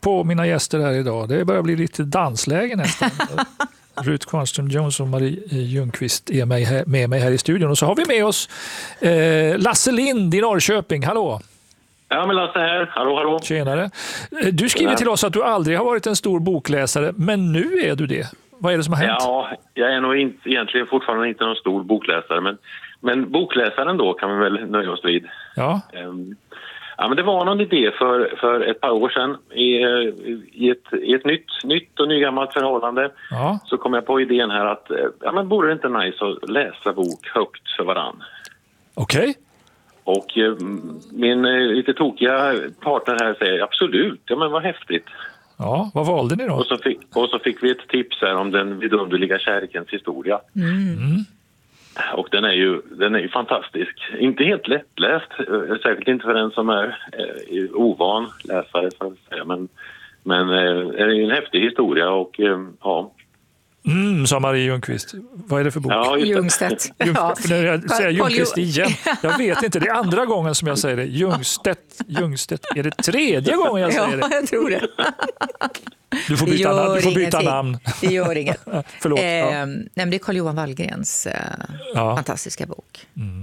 på mina gäster här idag. Det börjar bli lite dansläge nästan. Ruth Kvarnström Jones och Marie Ljungqvist är med mig här i studion. Och så har vi med oss Lasse Lind i Norrköping. Hallå! Ja, men Lasse här. Hallå. Tjenare. Du skriver till oss att du aldrig har varit en stor bokläsare, men nu är du det. Vad är det som har hänt? Ja, jag är nog egentligen fortfarande inte någon stor bokläsare, men bokläsaren då kan vi väl nöja oss vid. Ja. Ja, men det var någon idé för ett par år sedan i ett nytt och nygammalt förhållande. Ja. Så kom jag på idén här att men vore det inte nice att läsa bok högt för varann? Okej. Och min lite tokiga partner här säger absolut, ja men vad häftigt. Ja, vad valde ni då? Och så fick vi ett tips här om den vidunderliga kärlekens historia. Mm. Och den är ju fantastisk. Inte helt lättläst, särskilt inte för den som är ovan läsare, för att säga. Men det är en häftig historia och ja. Sa Marie Ljungqvist. Vad är det för bok? Ja, Ljungstedt. Ja. Jag säger Ljungqvist igen. Jag vet inte, det är andra gången som jag säger det. Ljungstedt. Är det tredje gången jag säger det? Ja, jag tror det. Du får byta namn. Det gör inget. Förlåt. Nej, men det är Carl-Johan Wallgrens fantastiska bok.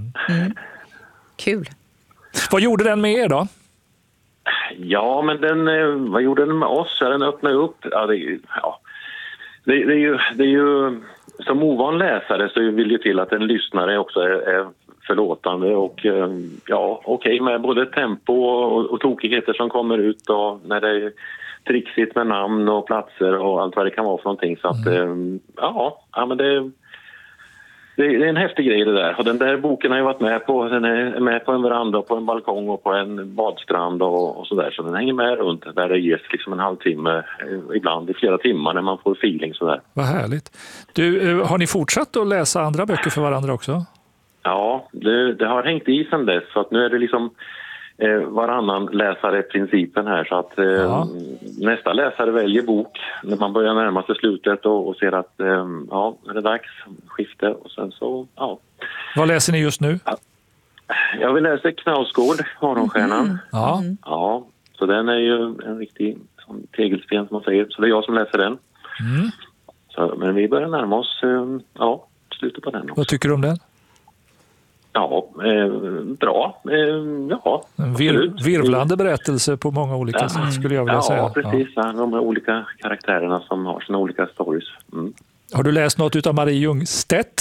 Kul. Vad gjorde den med er då? Ja, men vad gjorde den med oss? Den öppnade upp. Det är ju som ovan läsare så vill ju till att en lyssnare också är förlåtande och okej, med både tempo och tokigheter som kommer ut och när det är trixigt med namn och platser och allt vad det kan vara för någonting. Så att men det är en häftig grej det där. Och den där boken har jag varit med på. Den är med på en veranda, på en balkong och på en badstrand och sådär. Så den hänger med runt där det ges liksom en halvtimme, ibland i flera timmar när man får feeling sådär. Vad härligt. Du, har ni fortsatt att läsa andra böcker för varandra också? Ja, det har hängt i sedan dess. Så att nu är det liksom varannan läsare principen här. Så att nästa läsare väljer bok när man börjar närma sig slutet och ser att är det dags, skifte och sen så, ja. Vad läser ni just nu? Jag vill läsa Knausgård, Morgonstjärnan. Ja, så den är ju en riktig tegelsten som man säger. Så det är jag som läser den. Så, men vi börjar närma oss slutet på den också. Vad tycker du om den? Ja, bra. En virvlande berättelse på många olika sätt skulle jag vilja säga. Ja, precis. Ja. De här olika karaktärerna som har sina olika stories. Har du läst något utav Marie Ljungstedt?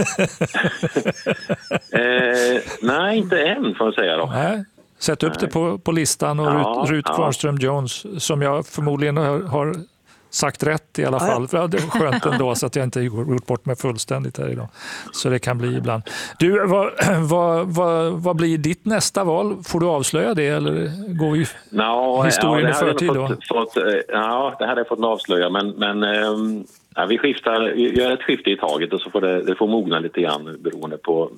Nej, inte än får jag säga då. Nej. Sätt upp det på listan och Ruth Kvarnström Jones som jag förmodligen har sagt rätt i alla fall. För det är skönt ändå så att jag inte gjort bort mig fullständigt här idag. Så det kan bli ibland. Du, vad blir ditt nästa val? Får du avslöja det eller går vi historien i förtid då? Det här har jag fått avslöja men vi gör ett skifte i taget och så får det får mogna lite grann beroende på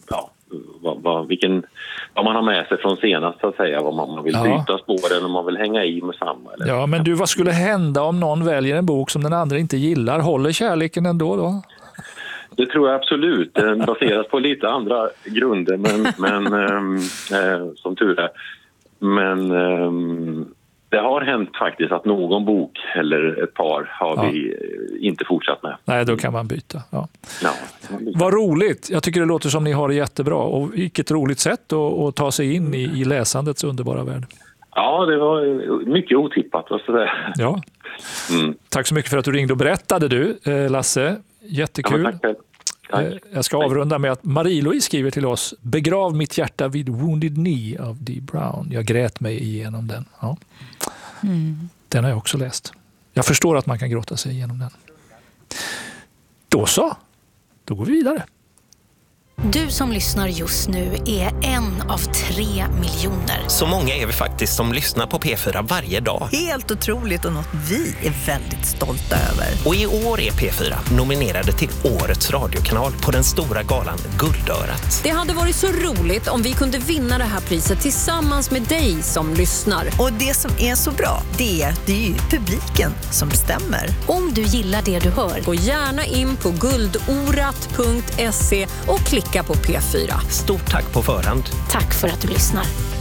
vad man har med sig från senast så att säga, vad man vill byta spåren, om man vill hänga i med samma. Eller. Ja, men vad skulle hända om någon väljer en bok som den andra inte gillar? Håller kärleken ändå då? Det tror jag absolut. Den baseras på lite andra grunder, men som tur är. Men det har hänt faktiskt att någon bok eller ett par har vi inte fortsatt med. Nej, då kan man byta. Ja. Vad roligt. Jag tycker det låter som ni har det jättebra. Och vilket roligt sätt att ta sig in i läsandets underbara värld. Ja, det var mycket otippat. Ja. Tack så mycket för att du ringde och berättade du, Lasse. Jättekul. Ja, jag ska avrunda med att Marie-Louise skriver till oss: begrav mitt hjärta vid Wounded Knee av Dee Brown. Jag grät mig igenom den. Ja. Den har jag också läst. Jag förstår att man kan gråta sig igenom den. Då går vi vidare. Du som lyssnar just nu är en av 3 miljoner. Så många är vi faktiskt som lyssnar på P4 varje dag. Helt otroligt och något vi är väldigt stolta över. Och i år är P4 nominerade till Årets radiokanal på den stora galan Guldörat. Det hade varit så roligt om vi kunde vinna det här priset tillsammans med dig som lyssnar. Och det som är så bra, det är ju publiken som bestämmer. Om du gillar det du hör, gå gärna in på guldorat.se och klicka på P4. Stort tack på förhand. Tack för att du lyssnar.